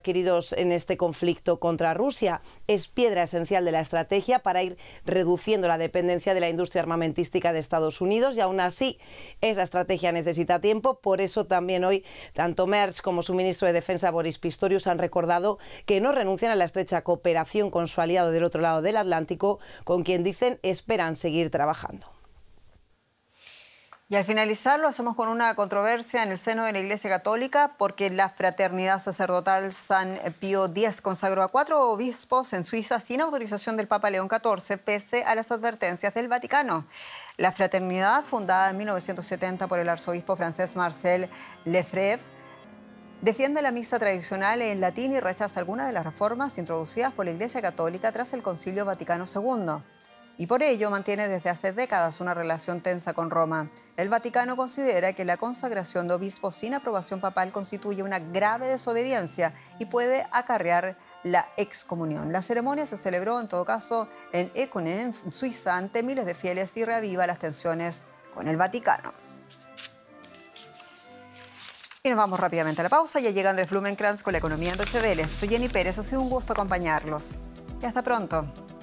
adquiridos en este conflicto contra Rusia. Es piedra esencial de la estrategia para ir reduciendo la dependencia de la industria armamentística de Estados Unidos, y aún así esa estrategia necesita tiempo. Por eso también hoy tanto Merz como su ministro de Defensa Boris Pistorius han recordado que no renuncian a la estrecha cooperación con su aliado del otro lado del Atlántico, con quien dicen esperan seguir trabajando. Y al finalizar lo hacemos con una controversia en el seno de la Iglesia Católica, porque la Fraternidad Sacerdotal San Pío X consagró a 4 obispos en Suiza sin autorización del Papa León XIV, pese a las advertencias del Vaticano. La fraternidad, fundada en 1970 por el arzobispo francés Marcel Lefebvre, defiende la misa tradicional en latín y rechaza algunas de las reformas introducidas por la Iglesia Católica tras el Concilio Vaticano II. Y por ello mantiene desde hace décadas una relación tensa con Roma. El Vaticano considera que la consagración de obispos sin aprobación papal constituye una grave desobediencia y puede acarrear la excomunión. La ceremonia se celebró en todo caso en Econe, en Suiza, ante miles de fieles, y reaviva las tensiones con el Vaticano. Y nos vamos rápidamente a la pausa. Ya llega Andrés Blumenkrantz con la economía en Deutsche Welle. Soy Jenny Pérez, ha sido un gusto acompañarlos. Y hasta pronto.